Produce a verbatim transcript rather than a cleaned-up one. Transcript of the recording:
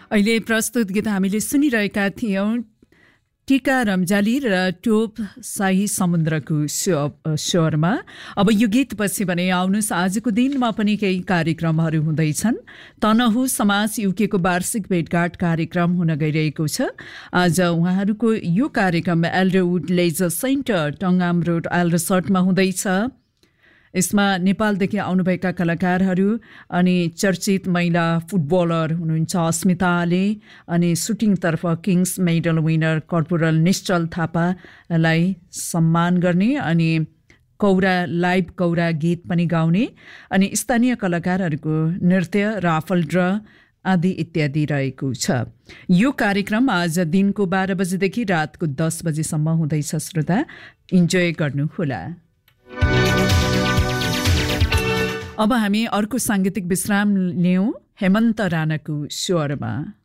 अहिले प्रस्तुत गीत हामीले सुनिरहेका थियौं टिका रम्जाली र टोप शाही समुद्रको स्वरमा। अब यो गीतपछि भने आउनुहोस् आजको दिनमा पनि केही कार्यक्रमहरू हुँदैछन्। तनहु समाज युकेको वार्षिक भेटघाट कार्यक्रम हुन गइरहेको छ। आज उहाँहरूको यो कार्यक्रम एल्डरवुड लेजर सेन्टर टङ्गाम रोड एल्डरसटमा हुँदैछ। यसमा नेपालदेखि आउनुभएका कलाकारहरू अनि चर्चित महिला फुटबलर हुनुहुन्छ अस्मिताले अनि सुटिङतर्फ किङ्स मेडल विनर कर्पोरल निश्चल थापालाई सम्मान गर्ने अनि कौरा लाइभ कौरा गीत पनि गाउने अनि स्थानीय कलाकारहरूको नृत्य राफल ड्र आदि इत्यादि रहेको छ। यो कार्यक्रम आज दिनको बाह्र बजेदेखि रातको दस बजेसम्म हुँदैछ। श्रोता इन्जोय गर्नुहोला। अब हामी अर्को साङ्गीतिक विश्राम लियौं हेमन्त राणाको स्वरमा।